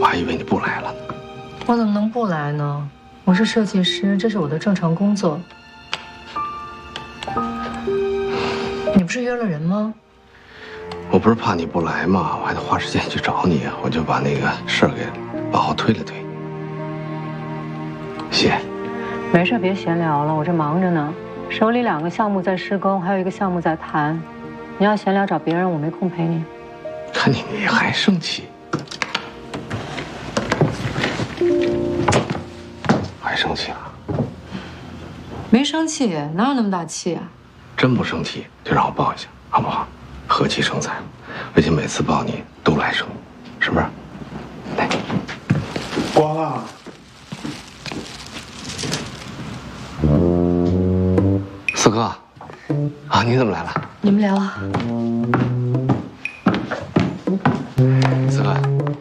我还以为你不来了呢。 我怎么能不来呢？我是设计师，这是我的正常工作。你不是约了人吗？ 我不是怕你不来吗？我还得花时间去找你，我就把那个事儿给往后推了推。谢。 没事，别闲聊了，我这忙着呢，手里2个项目在施工，还有1个项目在谈。你要闲聊找别人，我没空陪你。 看你还生气，还生气了？ 没生气，哪有那么大气啊？ 真不生气就让我抱一下，好不好？和气生财，而且每次抱你都来生，是不是？来， 光啊！ 四哥，啊，你怎么来了？ 你们聊啊。 四哥，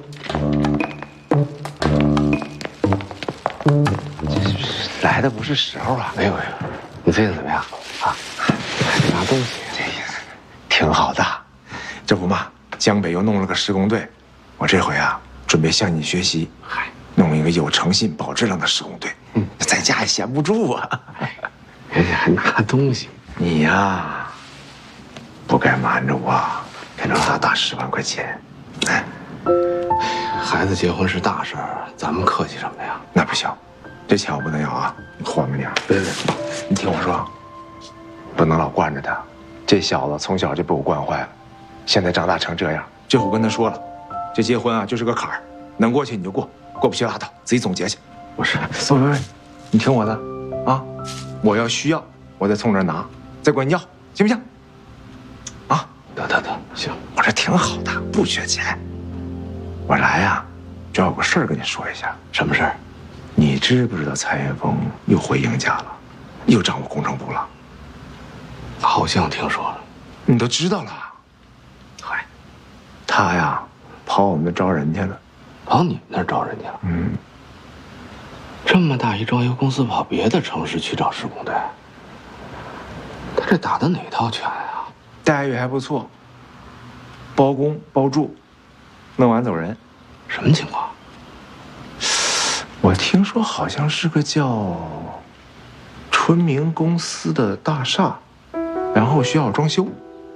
来的不是时候啊！没有，你最近怎么样啊？还得拿东西， 挺好的。这不嘛，江北又弄了个施工队，我这回啊，准备向你学习，弄一个有诚信、保质量的施工队。在家也闲不住啊。 人家还拿东西， 你呀，不该瞒着我，给老大打10万块钱。哎， 孩子结婚是大事儿，咱们客气什么呀？ 那不行，这钱我不能要啊！你还给你啊！ 别， 你听我说，不能老惯着他。这小子从小就被我惯坏了，现在长大成这样。这我跟他说了，这结婚啊就是个坎儿，能过去你就过，过不去拉倒，自己总结去。 不是， 喂，你听我的，啊，我要需要，我再从这儿拿，再管你要，行不行？啊， 得，行， 我这挺好的，不缺钱。我来呀，主要有个事儿跟你说一下。 什么事儿？ 你知不知道蔡元峰又回英家了，又掌握工程部了？ 好像听说了。 你都知道了？嗨，他呀，跑我们那招人去了。 跑你们那儿找人去了？这么大一装修公司跑别的城市去找施工队，他这打的哪套拳啊？ 待遇还不错，包工包住，弄完走人。 什么情况？ 我听说好像是个叫春明公司的大厦，然后需要装修。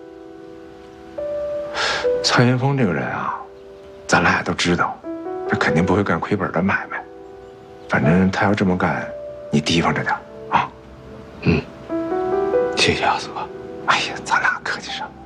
蔡元峰这个人啊，咱俩都知道，他肯定不会干亏本的买卖。反正他要这么干，你提防着点啊。 谢谢啊，四哥。 哎呀，咱俩客气什么？